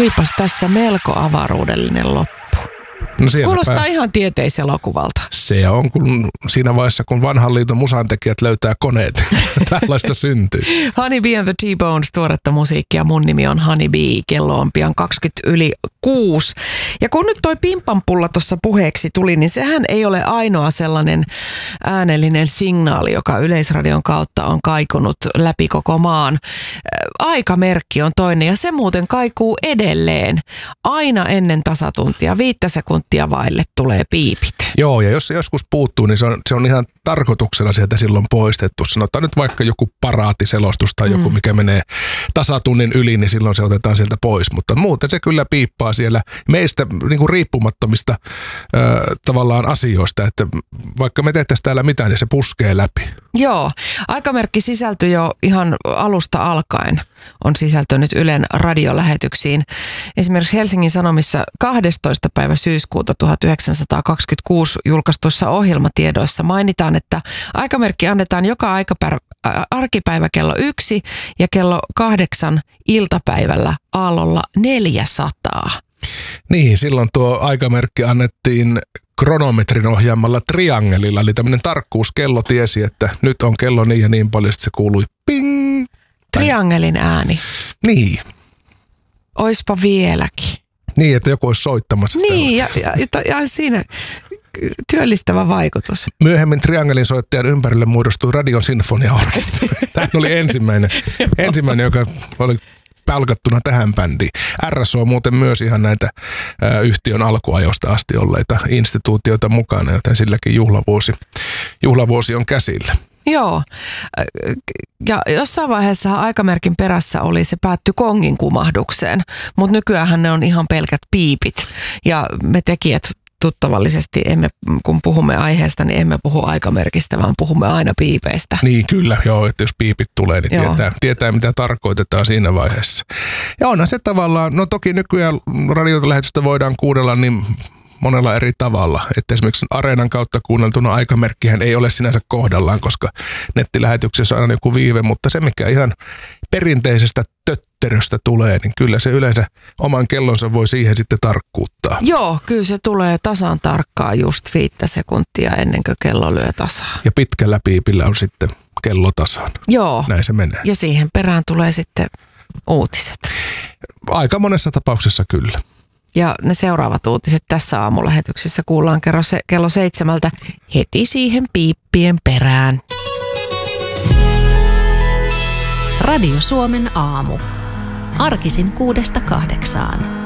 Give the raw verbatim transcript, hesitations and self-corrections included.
Olipas tässä melko avaruudellinen loppu. No kuulostaa pää... ihan tieteiselokuvalta. Se on kun siinä vaiheessa, kun vanhan liiton musantekijät löytää koneet. Tällaista syntyy. Honey Bee and the T-Bones, tuoretta musiikkia. Mun nimi on Honey Bee. Kello on pian kaksikymmentä yli kuusi. Ja kun nyt toi pimpanpulla tuossa puheeksi tuli, niin sehän ei ole ainoa sellainen äänellinen signaali, joka Yleisradion kautta on kaikunut läpi koko maan. Aikamerkki on toinen ja se muuten kaikuu edelleen. Aina ennen tasatuntia, viittä sekuntia vaille tulee piipit. Joo, ja jos se joskus puuttuu, niin se on, se on ihan tarkoituksella sieltä silloin poistettu. Sanotaan nyt vaikka joku paraatiselostus tai joku, mm. mikä menee tasatunnin yli, niin silloin se otetaan sieltä pois. Mutta muuten se kyllä piippaa siellä meistä niin kuin riippumattomista äh, tavallaan asioista, että vaikka me tehtäisiin täällä mitään, niin se puskee läpi. Joo, aikamerkki sisältyi jo ihan alusta alkaen. On sisältynyt Ylen radiolähetyksiin. Esimerkiksi Helsingin Sanomissa kahdestoista päivä syyskuuta tuhatyhdeksänsataakaksikymmentäkuusi julkaistuissa ohjelmatiedoissa mainitaan, että aikamerkki annetaan joka aikapäivä, arkipäivä kello yksi ja kello kahdeksan iltapäivällä aallolla neljäsataa. Niin, silloin tuo aikamerkki annettiin kronometrin ohjaamalla triangelilla, eli tämmöinen tarkkuuskello tiesi, että nyt on kello niin ja niin paljon, että se kuului ping. Triangelin ääni. Niin. Oispa vieläkin. Niin, että joku olisi soittamassa sitä. Niin, ja, ja, ja, ja siinä työllistävä vaikutus. Myöhemmin triangelin soittajan ympärille muodostui Radion sinfoniaorkesteri. Tämä oli ensimmäinen, ensimmäinen, joka oli palkattuna tähän bändiin. R S O on muuten myös ihan näitä ä, yhtiön alkuajosta asti olleita instituutioita mukana, joten silläkin juhlavuosi, juhlavuosi on käsillä. Joo, ja jossain vaiheessa aikamerkin perässä oli, se päättyi kongin kumahdukseen, mutta nykyäänhän ne on ihan pelkät piipit. Ja me tekijät tuttavallisesti, emme, kun puhumme aiheesta, niin emme puhu aikamerkistä, vaan puhumme aina piipeistä. Niin kyllä, joo, että jos piipit tulee, niin tietää, tietää mitä tarkoitetaan siinä vaiheessa. Ja onhan se tavallaan, no toki nykyään radiolähetystä voidaan kuunnella niin monella eri tavalla. Että esimerkiksi Areenan kautta kuunneltuna aikamerkkihän ei ole sinänsä kohdallaan, koska nettilähetyksessä on aina joku viive, mutta se mikä ihan perinteisestä tötteröstä tulee, niin kyllä se yleensä oman kellonsa voi siihen sitten tarkkuuttaa. Joo, kyllä se tulee tasan tarkkaan just viittä sekuntia ennen kuin kello lyö tasaan. Ja pitkällä piipillä on sitten kello tasaan. Joo. Näin se menee. Ja siihen perään tulee sitten uutiset. Aika monessa tapauksessa kyllä. Ja ne seuraavat uutiset tässä aamulähetyksessä kuullaan kello seitsemältä heti siihen piippien perään. Radio Suomen aamu. Arkisin kuudesta kahdeksaan.